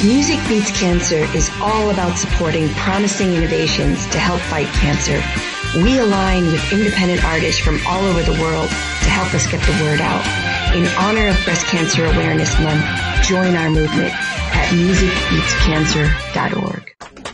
Music Beats Cancer is all about supporting promising innovations to help fight cancer. We align with independent artists from all over the world to help us get the word out. In honor of Breast Cancer Awareness Month, join our movement at musicbeatscancer.org.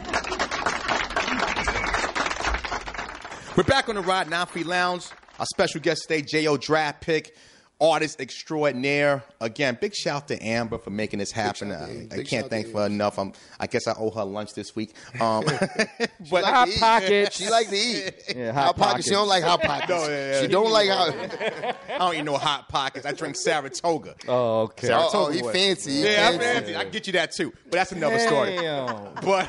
We're back on the Rod 93 Lounge. Our special guest today, J.O. Draft Pick, artist extraordinaire. Again, big shout out to Amber for making this happen. I can't thank her enough. I guess I owe her lunch this week. But Hot Pockets. She like to eat. Yeah, Hot Pockets. She don't like Hot Pockets. No, she don't like Hot. I don't eat no Hot Pockets. I drink Saratoga. Oh, okay. Saratoga. He fancy. I'm fancy. I get you that too. But that's another story. But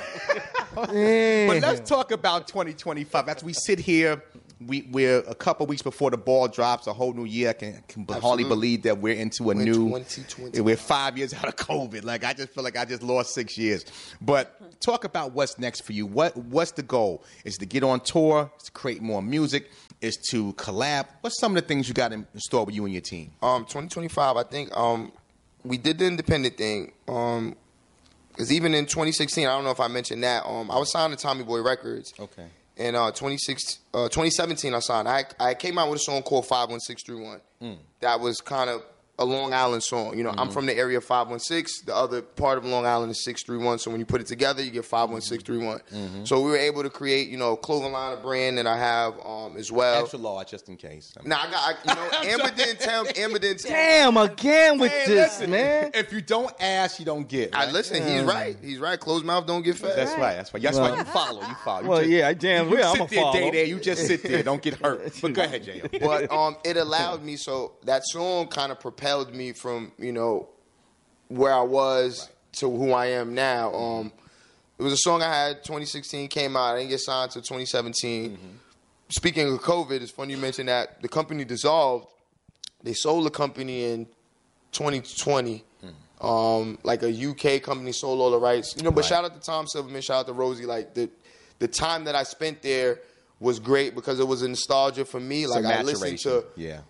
let's talk about 2025. As we sit here, we're a couple weeks before the ball drops, a whole new year. I can hardly believe that we're into a new 2020. We're 5 years out of COVID. Like, I just feel like I just lost 6 years. But talk about what's next for you. What's the goal? Is to get on tour? Is to create more music? Is to collab? What's some of the things you got in store with you and your team? 2025, I think we did the independent thing. Because even in 2016, I don't know if I mentioned that, I was signed to Tommy Boy Records. Okay. In 2017, I signed. I came out with a song called 51631. That was kind of a Long Island song. You know, I'm from the area of 516. The other part of Long Island is 631. So when you put it together, you get 51631. So we were able to create, a clothing line, a brand that I have as well. Extra large, just in case. Nah, Amber didn't tell me. Damn, again with this, listen, man. If you don't ask, you don't get. Right? He's right. He's right. Closed mouth don't get fed. That's right. That's why you follow. You follow. Well, yeah, I damn well. I'm a sit there, follow. day. You just sit there. Don't get hurt. But go ahead, J.O. But it allowed me. So that song kind of propelled me from where I was to who I am now. It was a song I had 2016 came out. I didn't get signed to 2017. Speaking of COVID, it's funny you mentioned that the company dissolved. They sold the company in 2020. Like a UK company sold all the rights. But shout out to Tom Silverman, shout out to Rosie. Like the time that I spent there was great because it was a nostalgia for me. Like I listened to,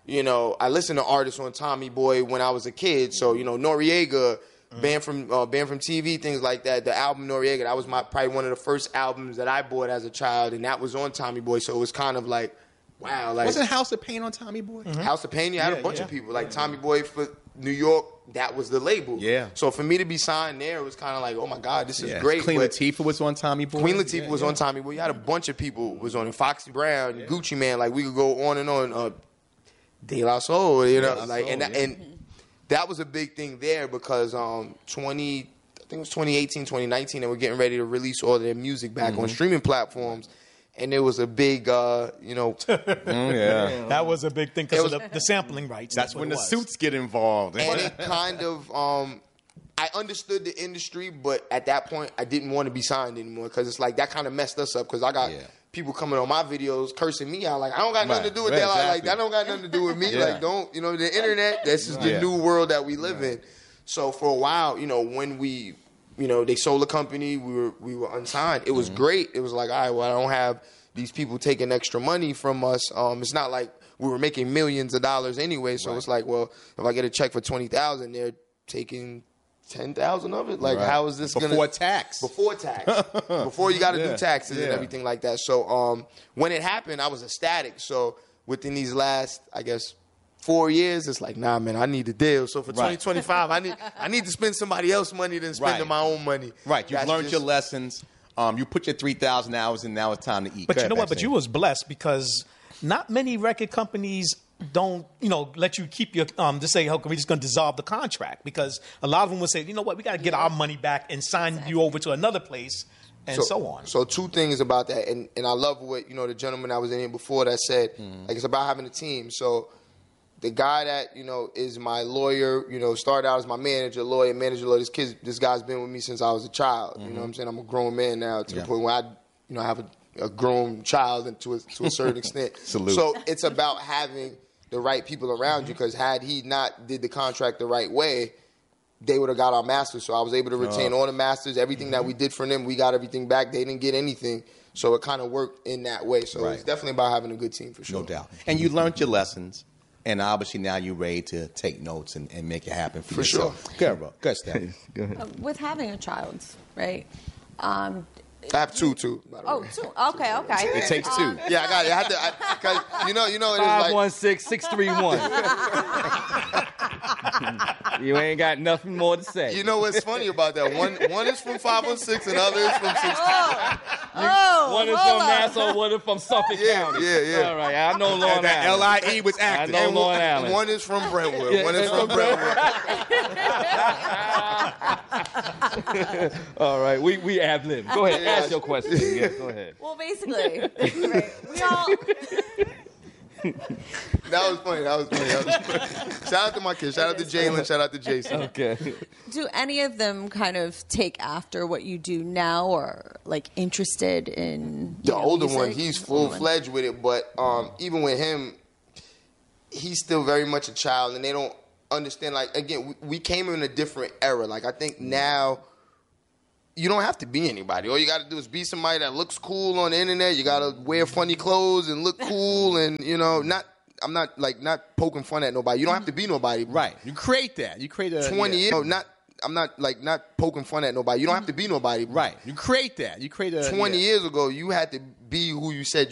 I listened to artists on Tommy Boy when I was a kid. So Noriega, band from TV, things like that. The album Noriega, that was probably one of the first albums that I bought as a child, and that was on Tommy Boy. So it was kind of like, wow. Like, wasn't House of Pain on Tommy Boy? House of Pain, I had a bunch of people. Like Tommy Boy for New York, that was the label. Yeah. So for me to be signed there, it was kind of like, oh my God, this is great. Queen Latifah was on Tommy Boy. Queen Latifah was on Tommy Boy. You had a bunch of people was on it. Foxy Brown, Gucci Man, like we could go on and on. De La Soul, and that was a big thing there because I think it was 2018, 2019, and we're getting ready to release all their music back on streaming platforms. And it was a big, That was a big thing because of the sampling rights. That's when the suits get involved. And it kind of, I understood the industry, but at that point, I didn't want to be signed anymore because it's like that kind of messed us up because I got people coming on my videos cursing me out. Like, I don't got nothing to do with that. Like, that don't got nothing to do with me. Like, don't, the internet, this is the new world that we live in. So for a while, when we... they sold the company. We were unsigned. It was great. It was like, all right, well, I don't have these people taking extra money from us. It's not like we were making millions of dollars anyway. So it's like, well, if I get a check for $20,000, they're taking 10,000 of it. Like, how is this before tax? Before tax. Before you got to do taxes and everything like that. So when it happened, I was ecstatic. So within these last, I guess, 4 years, it's like, nah, man, I need a deal. So for 2025, I need to spend somebody else's money than spending my own money. Right. You've learned your lessons. You put your 3,000 hours in. Now it's time to eat. But you know what? But you was blessed because not many record companies don't, let you keep your, to say, okay, we're just going to dissolve the contract. Because a lot of them would say, you know what, we got to get our money back and sign you over to another place and so on. So two things about that. And I love what, the gentleman that was in here before that said, like, it's about having a team. So the guy that, is my lawyer, started out as my manager, lawyer. This guy's been with me since I was a child. You know what I'm saying? I'm a grown man now to the point where I have a grown child and to a certain extent. Salute. So it's about having the right people around you because had he not did the contract the right way, they would have got our masters. So I was able to retain all the masters. Everything that we did for them, we got everything back. They didn't get anything. So it kind of worked in that way. So it's definitely about having a good team for sure. No doubt. And you learned your lessons. And obviously now you're ready to take notes and make it happen for yourself. sure. Good, bro. Good, Steph. Go ahead. With having a child, right? I have two, by the Oh, way. two. Okay. It takes two. Yeah, I got it. I had to, because you know, it is like 516-631. You ain't got nothing more to say. you know what's funny about that? One is from 516, and the other is from 16. One is from Nassau, one is from Suffolk County. Yeah. All right, I know Lord And that Allen. LIE was active. I know And Lord Allen. one is from Brentwood. One is from Brentwood. All right, we ad lib. Go ahead, Yeah. ask your question. Yeah, go ahead. Well, basically, right, we all. That was funny. Shout out to my kids. Shout out to Jalen. Shout out to Jason. Okay. Do any of them kind of take after what you do now, or like interested in The older one, music? he's full-fledged with it, but even with him, he's still very much a child, and they don't understand. Like, again, we came in a different era. Like, I think now you don't have to be anybody. All you got to do is be somebody that looks cool on the internet. You got to wear funny clothes and look cool, and I'm not poking fun at nobody. You don't have to be nobody. Right. You create that. You create a 20 years. I'm not poking fun at nobody. You don't have to be nobody. Right. You create that. You create a 20 years ago, you had to be who you said